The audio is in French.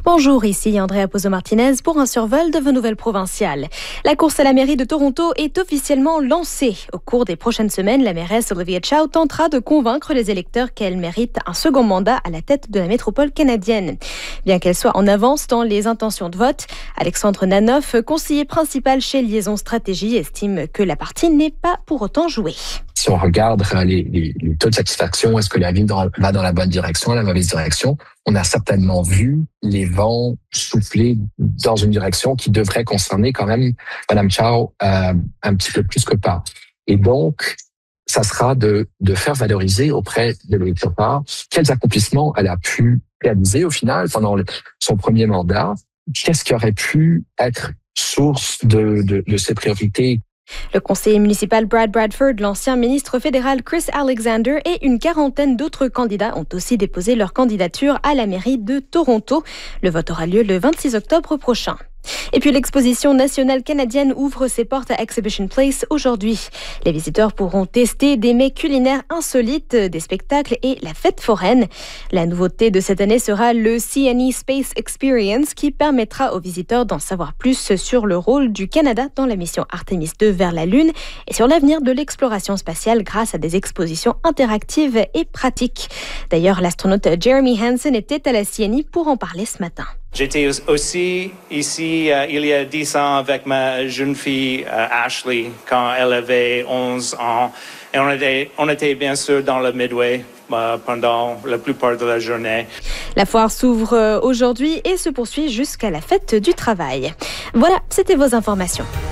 Bonjour, ici Andrea Pozo-Martinez pour un survol de vos nouvelles provinciales. La course à la mairie de Toronto est officiellement lancée. Au cours des prochaines semaines, la mairesse Olivia Chow tentera de convaincre les électeurs qu'elle mérite un second mandat à la tête de la métropole canadienne. Bien qu'elle soit en avance dans les intentions de vote, Alexandre Nanoff, conseiller principal chez Liaison Stratégie, estime que la partie n'est pas pour autant jouée. Si on regarde les taux de satisfaction, est-ce que la ville va dans la bonne direction, la mauvaise direction? On a certainement vu les vents souffler dans une direction qui devrait concerner quand même Mme Chow un petit peu plus que pas. Et donc, ça sera de faire valoriser auprès de l'électorat quels accomplissements elle a pu réaliser au final pendant son premier mandat. Qu'est-ce qui aurait pu être source de ses priorités? Le conseiller municipal Brad Bradford, l'ancien ministre fédéral Chris Alexander et une quarantaine d'autres candidats ont aussi déposé leur candidature à la mairie de Toronto. Le vote aura lieu le 26 octobre prochain. Et puis l'exposition nationale canadienne ouvre ses portes à Exhibition Place aujourd'hui. Les visiteurs pourront tester des mets culinaires insolites, des spectacles et la fête foraine. La nouveauté de cette année sera le CNE Space Experience qui permettra aux visiteurs d'en savoir plus sur le rôle du Canada dans la mission Artemis 2 vers la Lune et sur l'avenir de l'exploration spatiale grâce à des expositions interactives et pratiques. D'ailleurs, l'astronaute Jeremy Hansen était à la CNE pour en parler ce matin. J'étais aussi ici il y a 10 ans avec ma jeune fille Ashley quand elle avait 11 ans. Et on était bien sûr dans le Midway pendant la plupart de la journée. La foire s'ouvre aujourd'hui et se poursuit jusqu'à la fête du travail. Voilà, c'était vos informations.